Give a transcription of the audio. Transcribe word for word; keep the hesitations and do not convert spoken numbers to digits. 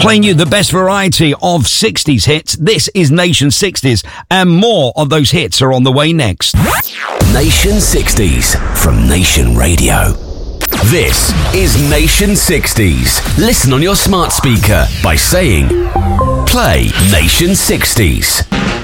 Playing you the best variety of sixties hits. This is Nation sixties, and more of those hits are on the way next. Nation sixties from Nation Radio. This is Nation sixties. Listen on your smart speaker by saying, play Nation sixties.